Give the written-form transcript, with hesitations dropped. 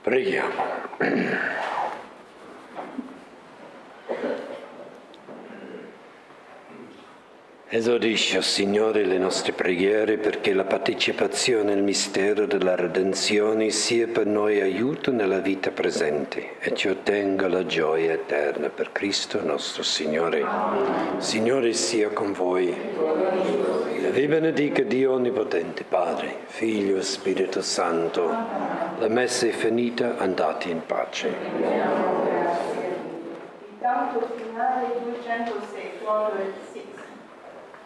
Preghiamo. Esaudisci, o Signore, le nostre preghiere perché la partecipazione al mistero della redenzione sia per noi aiuto nella vita presente e ci ottenga la gioia eterna per Cristo nostro Signore. Signore sia con voi. E vi benedica Dio Onnipotente, Padre, Figlio e Spirito Santo. La messa è finita, andate in pace. Il canto finale 206,